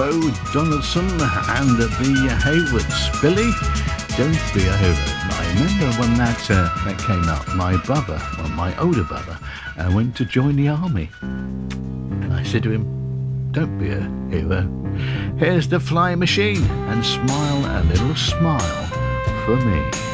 Bo Donaldson and the Haywards. Billy, don't be a hero. I remember when that came out, my brother, well, my older brother, went to join the army. And I said to him, don't be a hero. Here's the flying machine, and smile a little smile for me.